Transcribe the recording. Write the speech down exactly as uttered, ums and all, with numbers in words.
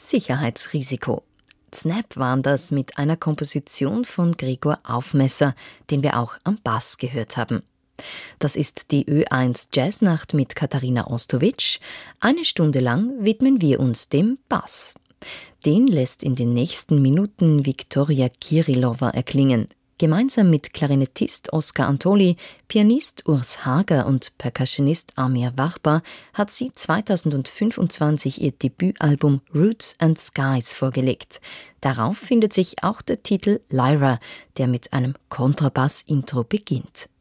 Sicherheitsrisiko. Snap waren das mit einer Komposition von Gregor Aufmesser, den wir auch am Bass gehört haben. Das ist die Ö eins Jazznacht mit Katharina Ostowitsch. Eine Stunde lang widmen wir uns dem Bass. Den lässt in den nächsten Minuten Viktoria Kirilova erklingen. Gemeinsam mit Klarinettist Oskar Antoli, Pianist Urs Hager und Percussionist Amir Wachbar hat sie zweitausendfünfundzwanzig ihr Debütalbum Roots and Skies vorgelegt. Darauf findet sich auch der Titel Lyra, der mit einem Kontrabass-Intro beginnt.